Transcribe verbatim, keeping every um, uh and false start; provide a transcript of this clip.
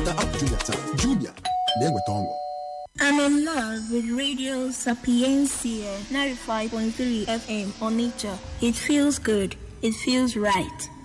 Zụta apụ Jumia taa. Jumia na-eweta ọṅụ. I'm in love with Radio Sapiencia ninety-five point three F M on nature. It feels good. It feels right.